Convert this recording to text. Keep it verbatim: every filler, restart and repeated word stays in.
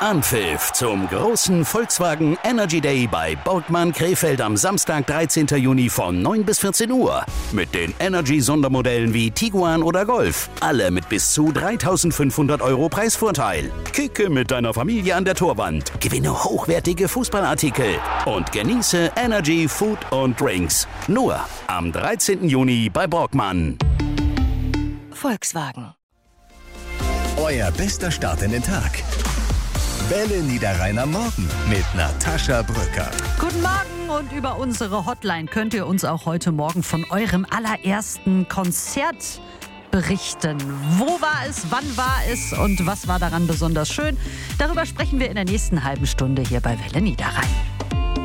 Anpfiff zum großen Volkswagen Energy Day bei Borgmann Krefeld am Samstag, dreizehnten Juni von neun bis vierzehn Uhr. Mit den Energy-Sondermodellen wie Tiguan oder Golf. Alle mit bis zu dreitausendfünfhundert Euro Preisvorteil. Kicke mit deiner Familie an der Torwand. Gewinne hochwertige Fußballartikel. Und genieße Energy Food und Drinks. Nur am dreizehnten Juni bei Borgmann. Volkswagen. Euer bester Start in den Tag. Welle Niederrhein am Morgen mit Natascha Brücker. Guten Morgen, und über unsere Hotline könnt ihr uns auch heute Morgen von eurem allerersten Konzert berichten. Wo war es, wann war es und was war daran besonders schön? Darüber sprechen wir in der nächsten halben Stunde hier bei Welle Niederrhein.